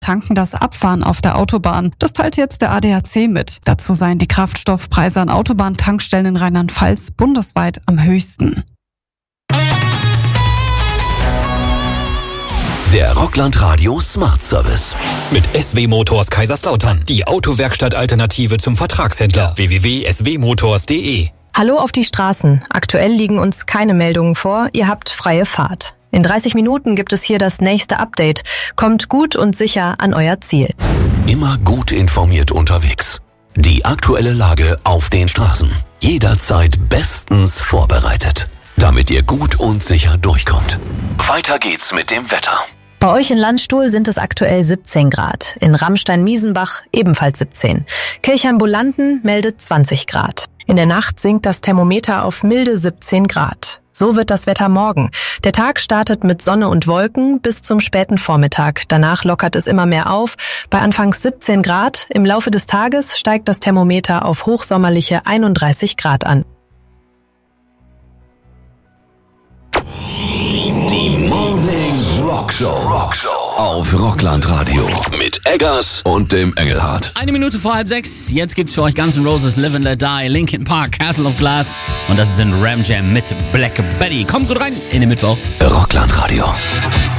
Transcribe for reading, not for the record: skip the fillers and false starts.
Tanken das Abfahren auf der Autobahn. Das teilt jetzt der ADAC mit. Dazu seien die Kraftstoffpreise an Autobahntankstellen in Rheinland-Pfalz bundesweit am höchsten. Der Rockland Radio Smart Service. Mit SW Motors Kaiserslautern. Die Autowerkstatt-Alternative zum Vertragshändler. www.swmotors.de. Hallo auf die Straßen. Aktuell liegen uns keine Meldungen vor. Ihr habt freie Fahrt. In 30 Minuten gibt es hier das nächste Update. Kommt gut und sicher an euer Ziel. Immer gut informiert unterwegs. Die aktuelle Lage auf den Straßen. Jederzeit bestens vorbereitet. Damit ihr gut und sicher durchkommt. Weiter geht's mit dem Wetter. Bei euch in Landstuhl sind es aktuell 17 Grad. In Ramstein-Miesenbach ebenfalls 17. Kirchheim-Bolanden meldet 20 Grad. In der Nacht sinkt das Thermometer auf milde 17 Grad. So wird das Wetter morgen. Der Tag startet mit Sonne und Wolken bis zum späten Vormittag. Danach lockert es immer mehr auf. Bei anfangs 17 Grad. Im Laufe des Tages steigt das Thermometer auf hochsommerliche 31 Grad an. Die Morning Rockshow auf Rockland Radio mit Eggers und dem Engelhardt. 5:01. Jetzt gibt's für euch Guns N' Roses Live and Let Die, Linkin Park, Castle of Glass und das ist in Ram Jam mit Black Betty. Kommt gut rein in den Mittwoch. Rockland Radio.